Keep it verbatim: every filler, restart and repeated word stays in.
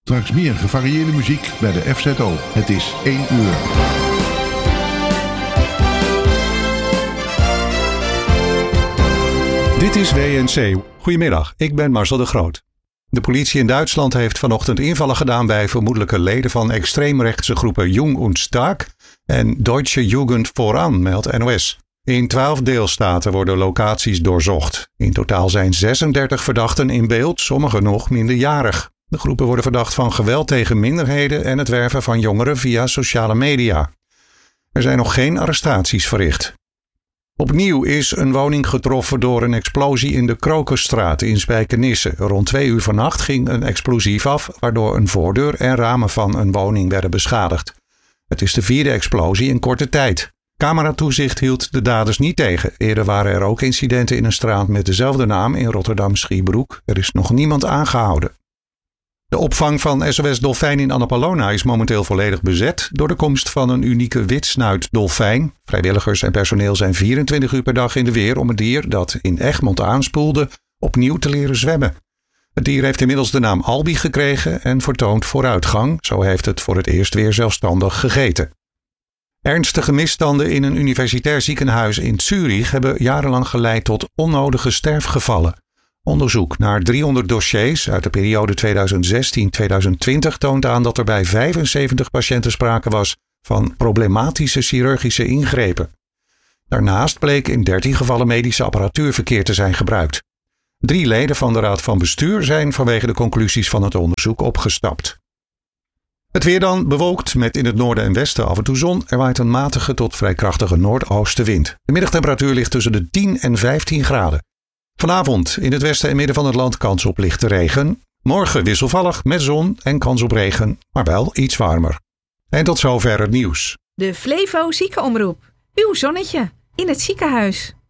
Straks meer gevarieerde muziek bij de F Z O. Het is één uur. Dit is W N C. Goedemiddag, ik ben Marcel de Groot. De politie in Duitsland heeft vanochtend invallen gedaan bij vermoedelijke leden van extreemrechtse groepen Jung und Stark en Deutsche Jugend Voran, meldt N O S. In twaalf deelstaten worden locaties doorzocht. In totaal zijn zesendertig verdachten in beeld, sommigen nog minderjarig. De groepen worden verdacht van geweld tegen minderheden en het werven van jongeren via sociale media. Er zijn nog geen arrestaties verricht. Opnieuw is een woning getroffen door een explosie in de Krokusstraat in Spijkenisse. Rond twee uur vannacht ging een explosief af, waardoor een voordeur en ramen van een woning werden beschadigd. Het is de vierde explosie in korte tijd. Cameratoezicht hield de daders niet tegen. Eerder waren er ook incidenten in een straat met dezelfde naam in Rotterdam-Schiebroek. Er is nog niemand aangehouden. De opvang van S O S Dolfijn in Annapolona is momenteel volledig bezet door de komst van een unieke witsnuit-dolfijn. Vrijwilligers en personeel zijn vierentwintig uur per dag in de weer om het dier dat in Egmond aanspoelde opnieuw te leren zwemmen. Het dier heeft inmiddels de naam Albi gekregen en vertoont vooruitgang. Zo heeft het voor het eerst weer zelfstandig gegeten. Ernstige misstanden in een universitair ziekenhuis in Zurich hebben jarenlang geleid tot onnodige sterfgevallen. Onderzoek naar driehonderd dossiers uit de periode tweeduizend zestien tot tweeduizend twintig toont aan dat er bij vijfenzeventig patiënten sprake was van problematische chirurgische ingrepen. Daarnaast bleek in dertien gevallen medische apparatuur verkeerd te zijn gebruikt. Drie leden van de Raad van Bestuur zijn vanwege de conclusies van het onderzoek opgestapt. Het weer dan bewolkt met in het noorden en westen af en toe zon. Er waait een matige tot vrij krachtige noordoostenwind. De middagtemperatuur ligt tussen de tien en vijftien graden. Vanavond in het westen en midden van het land kans op lichte regen. Morgen wisselvallig met zon en kans op regen, maar wel iets warmer. En tot zover het nieuws. De Flevo Ziekenomroep. Uw zonnetje in het ziekenhuis.